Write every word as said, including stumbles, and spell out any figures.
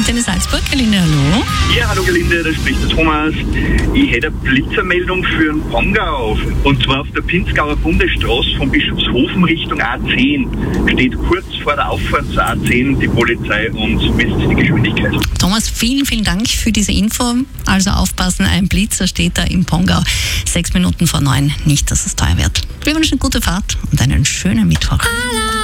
Antenne Salzburg. Gelinde, hallo. Ja, hallo Gelinde, da spricht der Thomas. Ich hätte eine Blitzermeldung für den Pongau. Und zwar auf der Pinzgauer Bundesstraße von Bischofshofen Richtung A zehn. Steht kurz vor der Auffahrt zur A zehn die Polizei und misst die Geschwindigkeit. Thomas, vielen, vielen Dank für diese Info. Also aufpassen, ein Blitzer steht da im Pongau. Sechs Minuten vor neun. Nicht, dass es teuer wird. Wir wünschen gute Fahrt und einen schönen Mittwoch.